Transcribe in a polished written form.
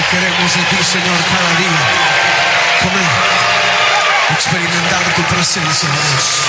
Queremos de ti, Señor, cada día. Comer, experimentar tu presencia, Dios.